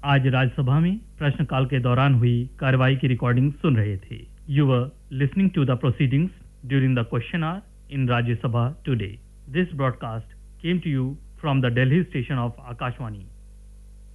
आज राज्यसभा में प्रश्नकाल के दौरान हुई कार्रवाई की रिकॉर्डिंग सुन रहे थे। You were listening to the proceedings during the question our in Rajya Sabha today. This broadcast came to you from the Delhi station of Akashvani.